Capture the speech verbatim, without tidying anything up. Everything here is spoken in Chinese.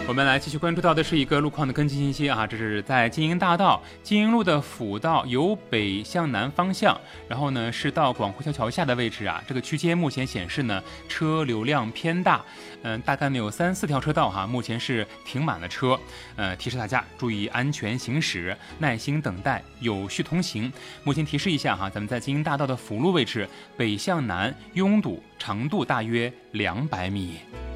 我们来继续关注到的是一个路况的跟进信息啊，这是在金鹰大道金鹰路的辅道由北向南方向，然后呢是到广湖桥桥下的位置啊，这个区间目前显示呢车流量偏大，嗯，大概呢有三四条车道哈，目前是停满了车，呃，提示大家注意安全行驶，耐心等待，有序通行。目前提示一下哈，咱们在金鹰大道的辅路位置北向南拥堵，长度大约两百米。